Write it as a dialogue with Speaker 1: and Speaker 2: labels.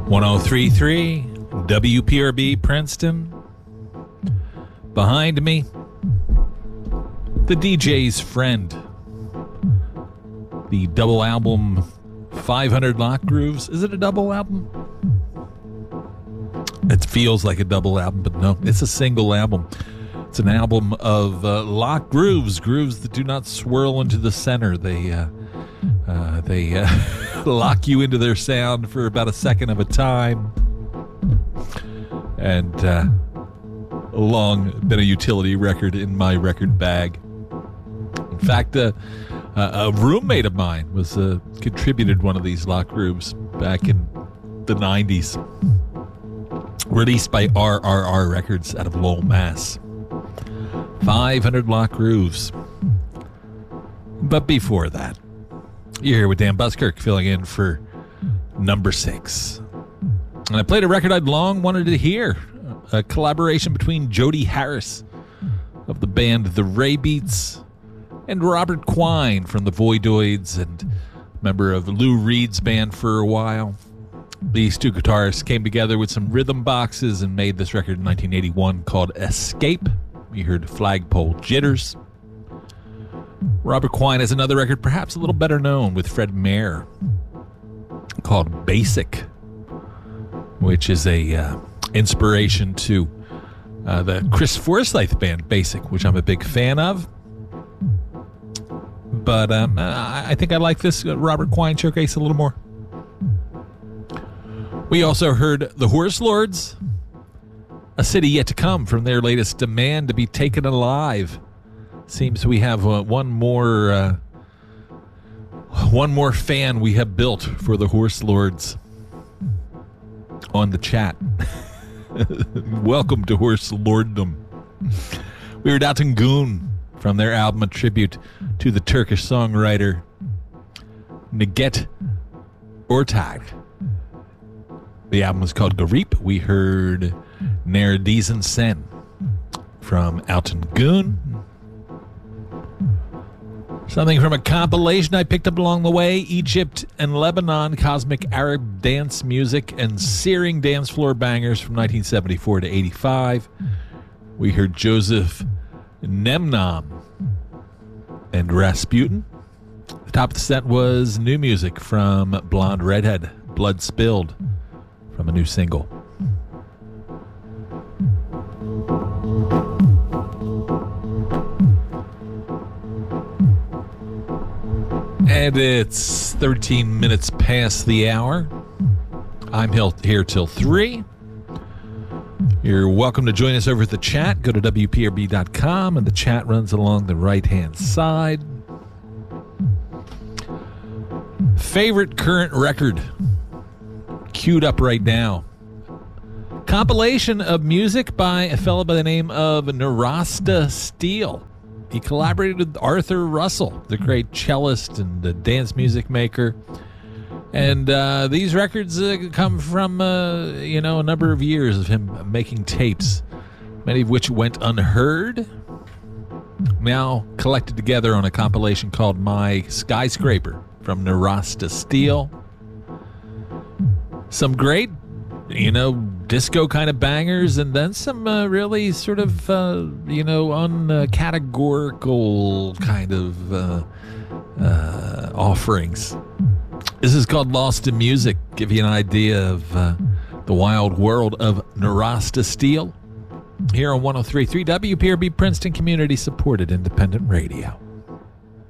Speaker 1: 1033 WPRB Princeton. Behind me, the DJ's friend. The double album 500 Lock Grooves. Is it a double album? It feels like a double album, but no, it's a single album. It's an album of lock grooves, grooves that do not swirl into the center. They lock you into their sound for about a second of a time. And long been a utility record in my record bag. In fact, a roommate of mine was contributed one of these lock grooves back in the 90s. Released by RRR Records out of Lowell, Mass. 500 Lock Grooves. But before that, you're here with Dan Buskirk filling in for number 6. And I played a record I'd long wanted to hear. A collaboration between Jody Harris of the band The Ray Beats and Robert Quine from the Voidoids and member of Lou Reed's band for a while. These two guitarists came together with some rhythm boxes and made this record in 1981 called Escape. We heard Flagpole Jitters. Robert Quine has another record perhaps a little better known with Fred Mayer called Basic, which is a inspiration to the Chris Forsyth band Basic, which I'm a big fan of. But I think I like this Robert Quine showcase a little more. We also heard The Horse Lords, A City Yet to Come, from their latest Demand to Be Taken Alive. Seems we have one more fan we have built for The Horse Lords on the chat. Welcome to Horse Lorddom. We heard Atangun from their album A Tribute to the Turkish songwriter Neget Ortag. The album was called Garip. We heard Neredizen Sen from Atangun. Something from a compilation I picked up along the way, Egypt and Lebanon, Cosmic Arab Dance Music and Searing Dance Floor Bangers from 1974 to 85. We heard Joseph Nemnam and Rasputin. The top of the set was new music from Blonde Redhead, Blood Spilled, from a new single. And it's 13 minutes past the hour. I'm here till 3. You're welcome to join us over at the chat. Go to WPRB.com, and the chat runs along the right-hand side. Favorite current record queued up right now. Compilation of music by a fellow by the name of Narasta Steele. He collaborated with Arthur Russell, the great cellist and dance music maker. And these records come from, a number of years of him making tapes, many of which went unheard, now collected together on a compilation called My Skyscraper from Narasta Steele. Some great, disco kind of bangers, and then some really sort of, uncategorical kind of offerings. This is called Lost in Music. Give you an idea of the wild world of Narasta Steele here on 103.3 WPRB Princeton Community Supported Independent Radio.